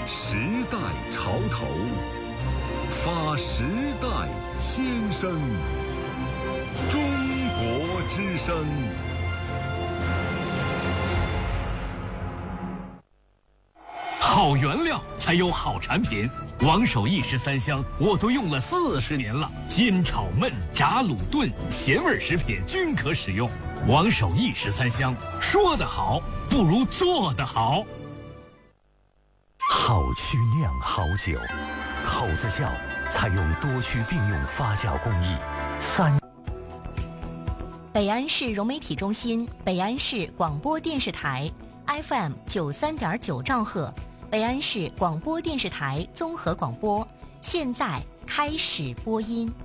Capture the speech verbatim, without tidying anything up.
时代潮头，发时代先声。中国之声。 好原料才有好产品，王守义十三香我都用了四十年了，煎炒焖炸卤炖咸味食品均可使用。王守义十三香，说得好不如做得好。 好曲酿好酒，口子窖采用多区并用发酵工艺。三。 北安市融媒体中心，北安市广播电视台 F M 九三点九兆赫。北安市广播电视台综合广播，现在开始播音。